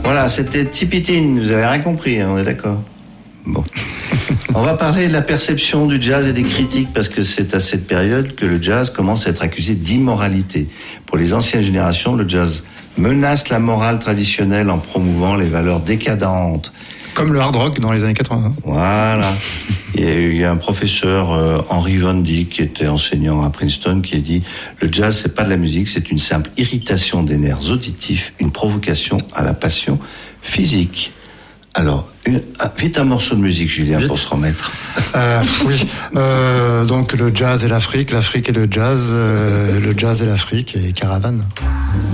Voilà, c'était Tipitine, vous avez rien compris, hein, on est d'accord. Bon. On va parler de la perception du jazz et des critiques, parce que c'est à cette période que le jazz commence à être accusé d'immoralité. Pour les anciennes générations, le jazz menace la morale traditionnelle en promouvant les valeurs décadentes. Comme le hard rock dans les années 80. Voilà. Il y a un professeur, Henry Von Dyck, qui était enseignant à Princeton, qui a dit « Le jazz, c'est pas de la musique, c'est une simple irritation des nerfs auditifs, une provocation à la passion physique. » Alors, vite un morceau de musique, Julien, vite. Pour se remettre. Oui. Donc le jazz et l'Afrique et le jazz et l'Afrique et Caravane.